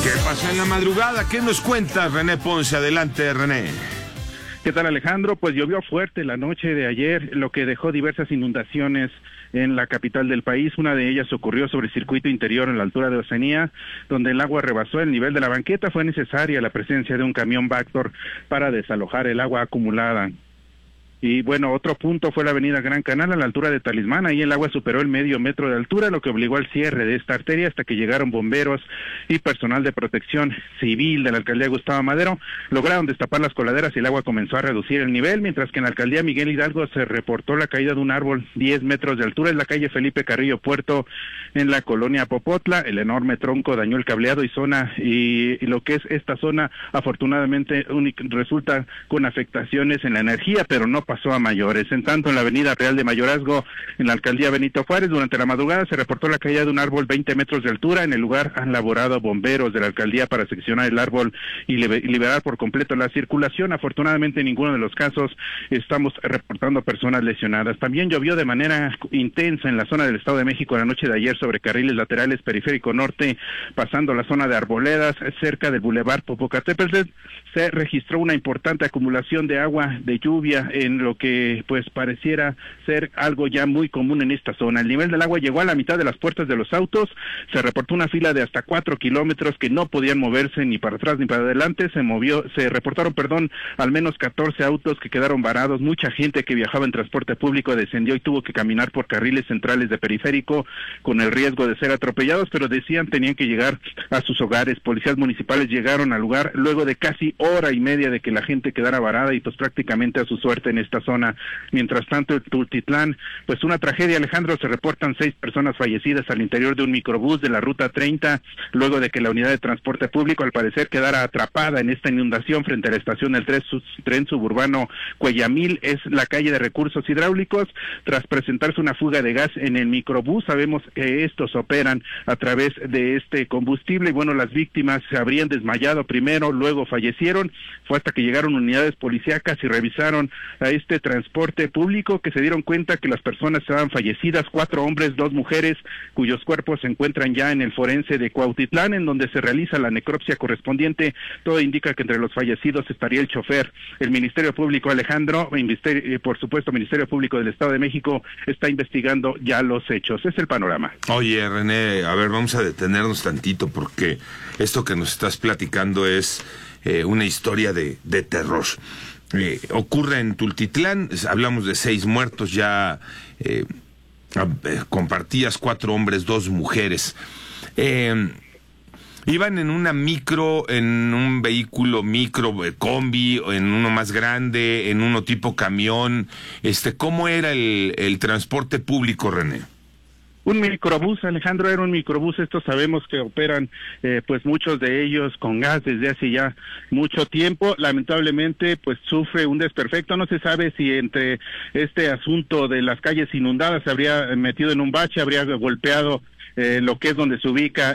¿Qué pasó en la madrugada? ¿Qué nos cuentas, René Ponce? Adelante, René. ¿Qué tal, Alejandro? Pues llovió fuerte la noche de ayer, lo que dejó diversas inundaciones en la capital del país. Una de ellas ocurrió sobre el circuito interior en la altura de Oceanía, donde el agua rebasó el nivel de la banqueta. Fue necesaria la presencia de un camión Vactor para desalojar el agua acumulada. Y bueno, otro punto fue la avenida Gran Canal a la altura de Talismán. Ahí el agua superó el medio metro de altura, lo que obligó al cierre de esta arteria hasta que llegaron bomberos y personal de protección civil de la alcaldía Gustavo Madero. Lograron destapar las coladeras y el agua comenzó a reducir el nivel, mientras que en la alcaldía Miguel Hidalgo se reportó la caída de un árbol 10 metros de altura en la calle Felipe Carrillo Puerto, en la colonia Popotla. El enorme tronco dañó el cableado y lo que es esta zona, afortunadamente, resulta con afectaciones en la energía, pero no pasó a mayores. En tanto, en la avenida Real de Mayorazgo, en la alcaldía Benito Juárez, durante la madrugada se reportó la caída de un árbol 20 metros de altura. En el lugar han laborado bomberos de la alcaldía para seccionar el árbol y liberar por completo la circulación. Afortunadamente, en ninguno de los casos estamos reportando personas lesionadas. También llovió de manera intensa en la zona del Estado de México la noche de ayer sobre carriles laterales Periférico Norte, pasando la zona de Arboledas, cerca del Boulevard Popocatépetl. Se registró una importante acumulación de agua de lluvia en lo que pues pareciera ser algo ya muy común en esta zona. El nivel del agua llegó a la mitad de las puertas de los autos. Se reportó una fila de hasta 4 kilómetros que no podían moverse ni para atrás ni para adelante. Se reportaron al menos 14 autos que quedaron varados. Mucha gente que viajaba en transporte público descendió y tuvo que caminar por carriles centrales de Periférico con el riesgo de ser atropellados, pero decían tenían que llegar a sus hogares. Policías municipales llegaron al lugar luego de casi hora y media de que la gente quedara varada y pues prácticamente a su suerte en esta zona. Mientras tanto, en Tultitlán, pues una tragedia, Alejandro. Se reportan 6 personas fallecidas al interior de un microbús de la ruta 30, luego de que la unidad de transporte público al parecer quedara atrapada en esta inundación frente a la estación del tren suburbano Cuellamil. Es la calle de recursos hidráulicos. Tras presentarse una fuga de gas en el microbús, sabemos que estos operan a través de este combustible y bueno, las víctimas se habrían desmayado primero, luego fallecieron. Fue hasta que llegaron unidades policíacas y revisaron a este transporte público que se dieron cuenta que las personas estaban fallecidas, 4 hombres, 2 mujeres, cuyos cuerpos se encuentran ya en el forense de Cuautitlán, en donde se realiza la necropsia correspondiente. Todo indica que entre los fallecidos estaría el chofer. El Ministerio Público, Alejandro, por supuesto, Ministerio Público del Estado de México, está investigando ya los hechos. Es el panorama. Oye, René, a ver, vamos a detenernos tantito porque esto que nos estás platicando es una historia de terror. Ocurre en Tultitlán, hablamos de 6 muertos, ya compartías 4 hombres, 2 mujeres. Iban en una en un vehículo micro, combi, en uno más grande, en uno tipo camión. ¿Cómo era el transporte público, René? Un microbús, Alejandro, era un microbús. Estos sabemos que operan, pues muchos de ellos con gas desde hace ya mucho tiempo. Lamentablemente, pues sufre un desperfecto. No se sabe si entre este asunto de las calles inundadas se habría metido en un bache, habría golpeado lo que es donde se ubica